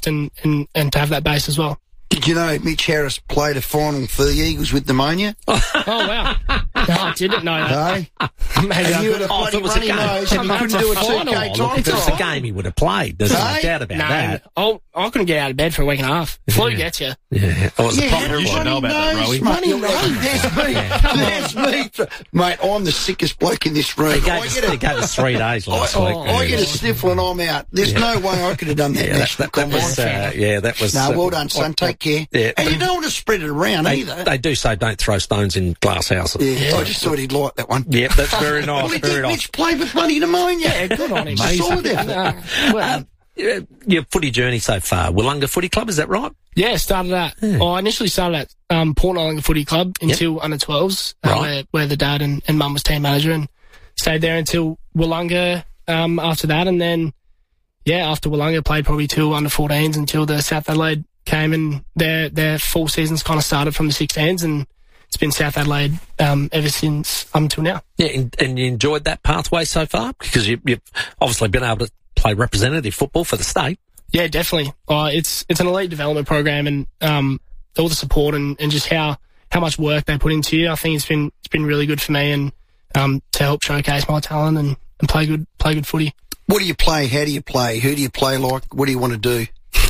worked and to have that base as well. Did you know Mitch Harris played a final for the Eagles with pneumonia? Oh, wow. No, I didn't know that. No. Maybe And I you could had a have. bloody runny nose and you couldn't do a 2K time If it was a trial. game, he would have played. There's no doubt about that. I couldn't get out of bed for a week and a half. Flu gets you. Yeah. Oh, it was a proper you should know about that, Rowie. There's me. Mate, I'm the sickest bloke in this room. He gave us 3 days last week. I get a sniffle and I'm out. There's no way I could have done that. That was. No, well done, son. Take care. Yeah. And you don't want to spread it around either. They do say don't throw stones in glass houses. Yeah, I just thought he'd like that one. Yep, that's very nice. Well, he Very did nice. Mitch play with bloody pneumonia. Yeah, good on him. Solid effort. Well, Your footy journey so far, Wollonga Footy Club, is that right? yeah, started at. I initially started at Port Nollington Footy Club until under 12s, Right. where the dad and mum was team manager, and stayed there until Wollonga after that, and then after Wollonga played probably till under 14s until the South Adelaide came, and their full seasons kind of started from the 16s, and it's been South Adelaide ever since until now. Yeah, and you enjoyed that pathway so far? Because you've obviously been able to play representative football for the state. Yeah, definitely. It's an elite development program, and all the support and just how much work they put into you. I think it's been really good for me, and to help showcase my talent and play good footy. What do you play? How do you play? Who do you play like? What do you want to do?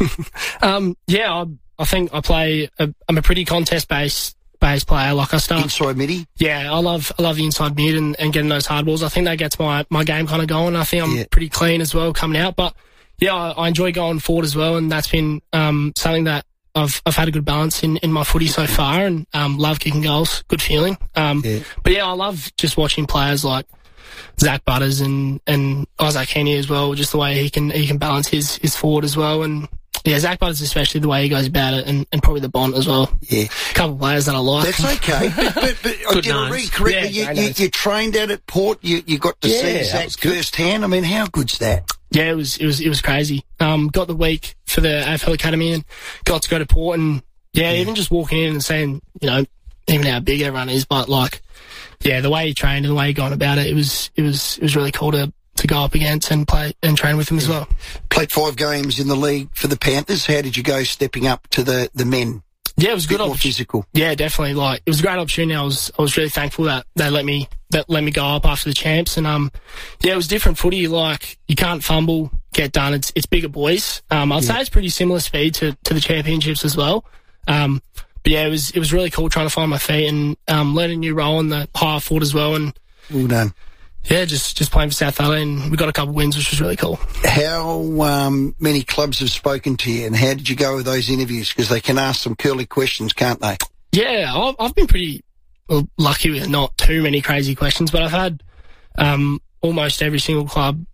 I think I play. I'm a pretty contest-based player. Like I start Inside midi? Yeah, I love the inside mid and getting those hard balls. I think that gets my game kind of going. I think I'm pretty clean as well coming out. But yeah, I enjoy going forward as well, and that's been something that I've had a good balance in my footy so far, and love kicking goals. Good feeling. But yeah, I love just watching players like Zach Butters and Isaac Heaney as well. Just the way he can balance his forward as well, and yeah, Zach Butters especially the way he goes about it, and probably the Bont as well. Yeah, a couple of players that I like. That's okay. but did I read correctly? You trained out at Port. You got to see Zach firsthand. I mean, how good's that? Yeah, it was crazy. Got the week for the AFL Academy and got to go to Port, and even just walking in and seeing, even how big everyone is, but like, the way he trained and the way he gone about it, it was really cool to go up against and play and train with him as well. Played 5 games in the league for the Panthers. How did you go stepping up to the men? Yeah, it was good. More physical. Yeah, definitely. Like, it was a great opportunity. I was really thankful that they let me go up after the champs, and it was different footy. Like, you can't fumble, get done. It's bigger boys. I'd say it's pretty similar speed to the championships as well. But yeah, it was really cool trying to find my feet and learn a new role in the higher forward as well. And well done. Yeah, just playing for South Adelaide, and we got a couple of wins, which was really cool. How many clubs have spoken to you, and how did you go with those interviews? Because they can ask some curly questions, can't they? Yeah, I've been pretty lucky with not too many crazy questions, but I've had almost every single club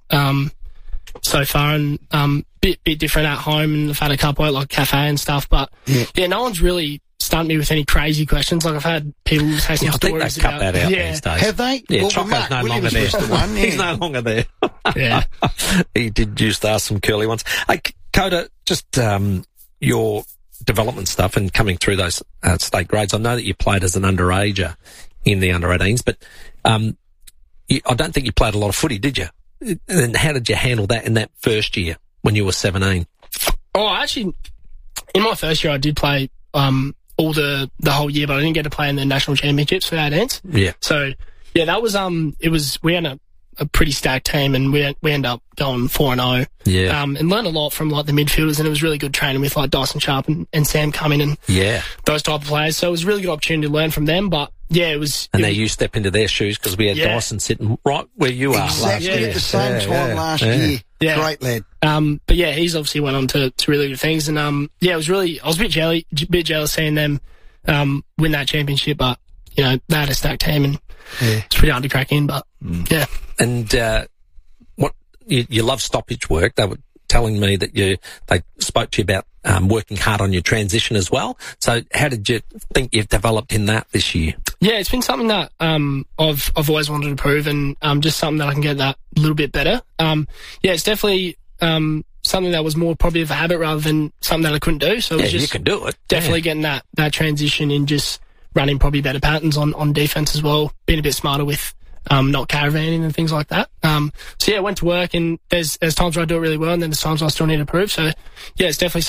so far, and bit different at home, and I've had a couple at like cafe and stuff. But yeah, no one's really stunned me with any crazy questions. Like, I've had people taking I think stories they've cut that out these days. Have they? Yeah, well, Choco's Mark no longer Williams there. was the one, He's no longer there. Yeah. He did used to ask some curly ones. Hey, Coda, just your development stuff and coming through those state grades. I know that you played as an underager in the under-18s, but I don't think you played a lot of footy, did you? And how did you handle that in that first year when you were 17? Oh, actually, in my first year, I did play all the whole year, but I didn't get to play in the national championships for that ends. Yeah. So yeah, that was we had a pretty stacked team, and we ended up going 4-0. Yeah. And learned a lot from like the midfielders, and it was really good training with like Dyson Sharp and Sam Cumming and those type of players. So it was a really good opportunity to learn from them. But yeah, it was. And you step into their shoes because we had Dyson sitting right where you are. Exactly at the same time last year. Yeah. Great lad. But yeah, he's obviously went on to really good things, and I was a bit jealous seeing them win that championship, but they had a stacked team, and it's pretty hard to crack in, but yeah. And what you love stoppage work. They were telling me that they spoke to you about working hard on your transition as well. So how did you think you've developed in that this year? Yeah, it's been something that I've always wanted to prove, and just something that I can get that a little bit better. It's definitely something that was more probably of a habit rather than something that I couldn't do. So it was just you can do it. Definitely getting that transition in, just running probably better patterns on defense as well, being a bit smarter with not caravanning and things like that. So yeah, I went to work, and there's times where I do it really well, and then there's times where I still need to prove. So yeah, it's definitely